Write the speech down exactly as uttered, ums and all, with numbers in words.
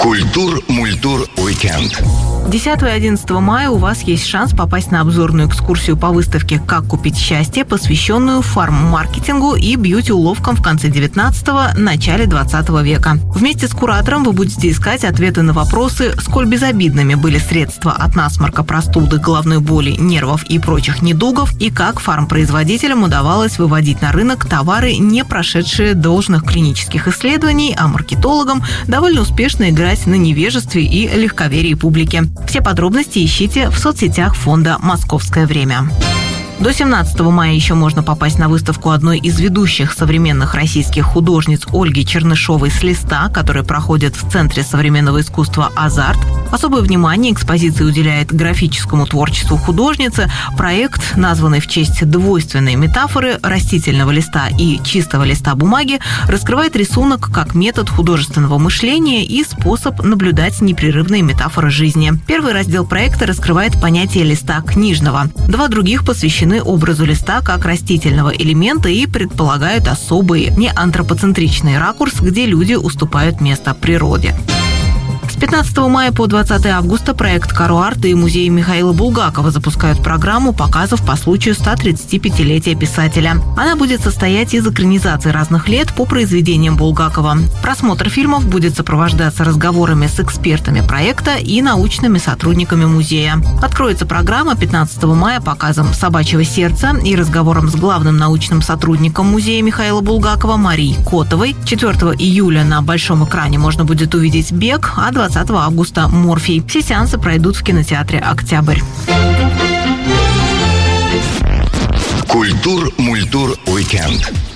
Культур-мультур уикенд. десятого и одиннадцатого мая у вас есть шанс попасть на обзорную экскурсию по выставке «Как купить счастье», посвященную фарм-маркетингу и бьюти-уловкам в конце девятнадцатого – начале двадцатого века. Вместе с куратором вы будете искать ответы на вопросы, сколь безобидными были средства от насморка, простуды, головной боли, нервов и прочих недугов, и как фармпроизводителям удавалось выводить на рынок товары, не прошедшие должных клинических исследований, а маркетологам довольно успешно играть на невежестве и легковерии публики. Все подробности ищите в соцсетях фонда «Московское время». До семнадцатого мая еще можно попасть на выставку одной из ведущих современных российских художниц Ольги Чернышовой «С листа», которая проходит в Центре современного искусства «Азарт». Особое внимание экспозиции уделяет графическому творчеству художницы. Проект, названный в честь двойственной метафоры растительного листа и чистого листа бумаги, раскрывает рисунок как метод художественного мышления и способ наблюдать непрерывные метафоры жизни. Первый раздел проекта раскрывает понятие листа книжного. Два других посвящены образу листа как растительного элемента и предполагают особый неантропоцентричный ракурс, где люди уступают место природе. С пятнадцатого мая по двадцатое августа проект «Каро-арт» и музей Михаила Булгакова запускают программу показов по случаю ста тридцатипятилетия писателя. Она будет состоять из экранизаций разных лет по произведениям Булгакова. Просмотр фильмов будет сопровождаться разговорами с экспертами проекта и научными сотрудниками музея. Откроется программа пятнадцатого мая показом «Собачьего сердца» и разговором с главным научным сотрудником музея Михаила Булгакова Марией Котовой. четвёртого июля на большом экране можно будет увидеть «Бег», а двадцатого августа «Морфий». Все сеансы пройдут в кинотеатре «Октябрь». Культур-мультур уикенд.